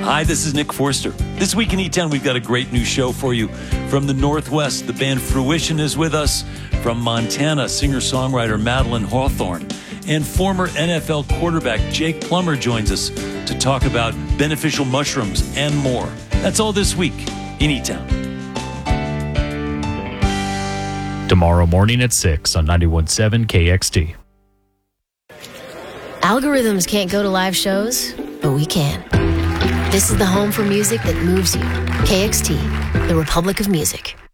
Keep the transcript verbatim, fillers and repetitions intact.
Hi, this is Nick Forster. This week in E-Town, we've got a great new show for you. From the Northwest, the band Fruition is with us. From Montana, singer-songwriter Madeline Hawthorne. And former N F L quarterback Jake Plummer joins us to talk about beneficial mushrooms and more. That's all this week in E-Town. Tomorrow morning at six on ninety-one point seven K X T. Algorithms can't go to live shows, but we can. This is the home for music that moves you. K X T, the Republic of Music.